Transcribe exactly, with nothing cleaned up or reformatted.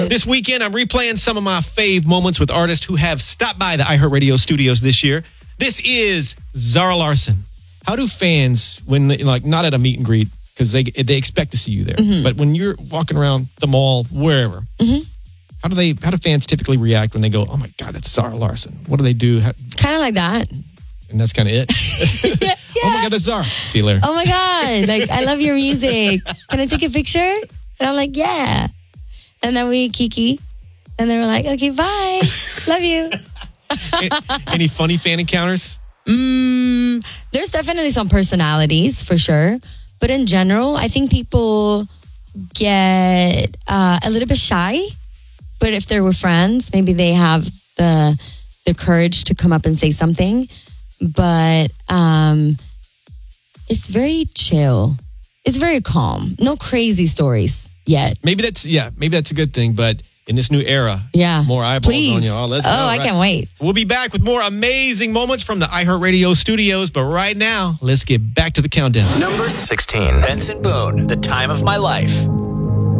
This weekend, I'm replaying some of my fave moments with artists who have stopped by the iHeartRadio studios this year. This is Zara Larsson. How do fans, when they, like not at a meet and greet, because they they expect to see you there, mm-hmm. but when you're walking around the mall, wherever, mm-hmm. how do they? How do fans typically react when they go, "Oh my God, that's Zara Larsson"? What do they do? Kind of like that. And that's kind of it. yeah, yeah. Oh my God, that's Zara. See you later. Oh my God, like I love your music. Can I take a picture? And I'm like, yeah. And then we kiki, and they were like, okay, bye, love you. Any funny fan encounters? Mm, there's definitely some personalities for sure, but in general, I think people get uh, a little bit shy. But if they're with friends, maybe they have the the courage to come up and say something. But um, it's very chill. It's very calm. No crazy stories yet. Maybe that's yeah. Maybe that's a good thing. But in this new era, yeah, more eyeballs Please. on you. Oh, let's oh go, I right? can't wait. We'll be back with more amazing moments from the iHeartRadio studios. But right now, let's get back to the countdown. Number sixteen. Benson Boone, The Time of My Life.